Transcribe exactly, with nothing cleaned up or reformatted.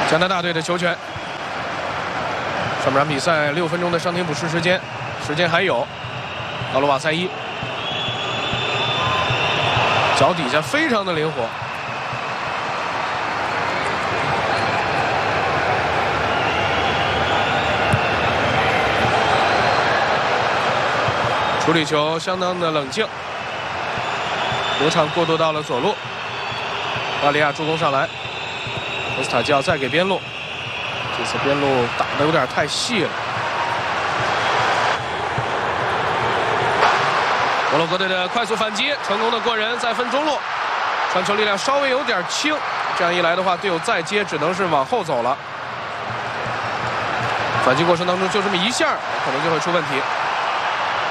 加拿大队的球权。上半场比赛六分钟的伤停补时时间，时间还有。奥罗瓦塞伊脚底下非常的灵活。处理球相当的冷静，流畅过渡到了左路。巴利亚助攻上来，科斯塔基奥再给边路，这次边路打得有点太细了。摩洛哥队的快速反击，成功的过人，再分中路，传球力量稍微有点轻，这样一来的话，队友再接只能是往后走了。反击过程当中就这么一下，可能就会出问题。